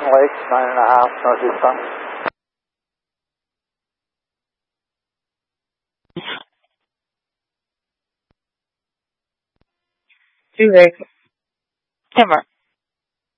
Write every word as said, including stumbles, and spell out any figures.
Lake, nine and a half, northeast sun. Two Lake. Timber.